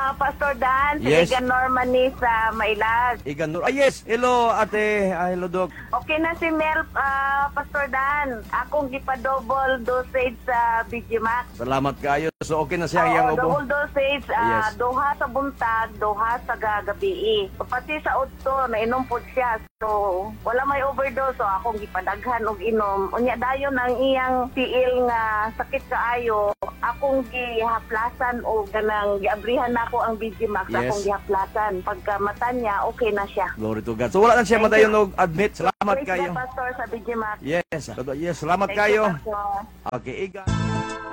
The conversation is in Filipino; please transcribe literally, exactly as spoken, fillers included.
ah, Pastor Dan, si Yes. Igan Norman ni sa Mailag. Igan Nur. Ah, yes. Hello, ate. Ah, hello, Doc. Okay na si Mel, ah, Pastor Dan. Akong gipa-double dosage sa B G Max. Salamat kayo. So, okay na siya Oo, iyang ubo? double dosage, ah, Yes. duha sa buntag, duha sa gagabi. Pati sa utto, nainom po siya. So, wala may overdose. So, akong gipadaghan og inom. Unya dayon ang iyang tiil nga sakit kaayo. Akong gihaplasan o ganang giabrihan na ako ang B G Max. Yes. Akong gihaplasan. Pagka mata niya, okay na siya. Glory to God. So, wala na siya Thank madayon you. og admit. Salamat Praise kayo. the Pastor sa B G Max. Yes. Yes, salamat Thank you, kayo. Pastor. Okay, Igan.